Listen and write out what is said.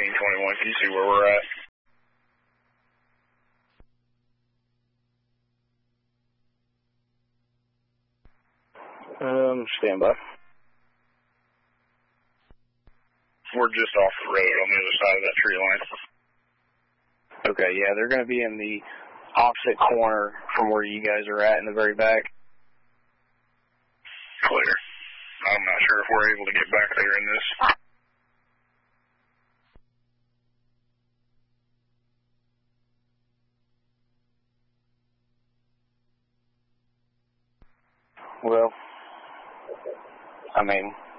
1821. Can you see where we're at? Stand by. We're just off the road on the other side of that tree line. Okay, yeah, they're going to be in the opposite corner from where you guys are at in the very back. Clear. I'm not sure if we're able to get back there in this. Well, I mean,